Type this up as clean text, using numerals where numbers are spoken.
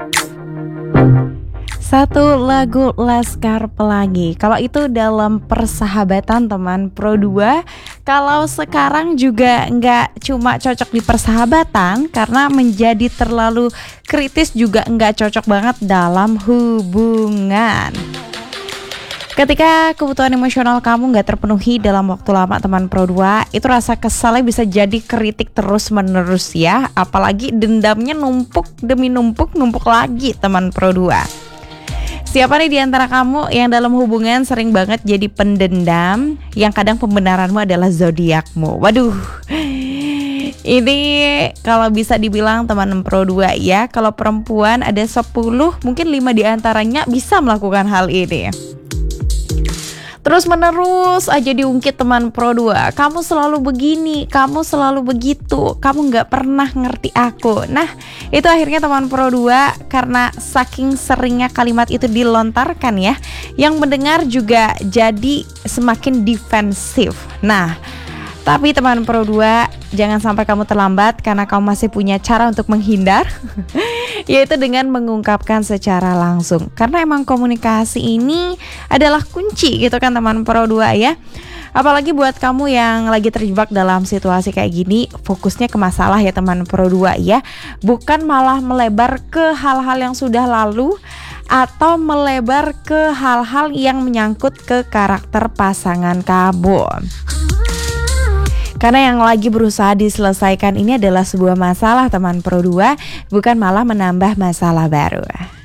Satu lagu Laskar Pelangi. Kalau itu dalam persahabatan teman Pro 2. Kalau sekarang juga nggak cuma cocok di persahabatan, karena menjadi terlalu kritis juga nggak cocok banget dalam hubungan. Ketika kebutuhan emosional kamu nggak terpenuhi dalam waktu lama teman Pro 2, itu rasa kesalnya bisa jadi kritik terus menerus ya. Apalagi dendamnya numpuk demi numpuk lagi teman Pro 2. Siapa nih di antara kamu yang dalam hubungan sering banget jadi pendendam, yang kadang pembenaranmu adalah zodiakmu? Waduh, ini kalau bisa dibilang teman Pro 2 ya, kalau perempuan ada 10, mungkin 5 di antaranya bisa melakukan hal ini. Terus menerus aja diungkit teman Pro 2, kamu selalu begini, kamu selalu begitu, kamu gak pernah ngerti aku. Nah, itu akhirnya teman Pro 2, karena saking seringnya kalimat itu dilontarkan ya, yang mendengar juga jadi semakin defensif. Nah, tapi teman Pro 2, jangan sampai kamu terlambat, karena kamu masih punya cara untuk menghindar yaitu dengan mengungkapkan secara langsung. Karena emang komunikasi ini adalah kunci gitu kan teman Pro 2 ya. Apalagi buat kamu yang lagi terjebak dalam situasi kayak gini, fokusnya ke masalah ya teman Pro 2 ya. Bukan malah melebar ke hal-hal yang sudah lalu, atau melebar ke hal-hal yang menyangkut ke karakter pasangan kamu. Karena yang lagi berusaha diselesaikan ini adalah sebuah masalah teman Pro 2, bukan malah menambah masalah baru.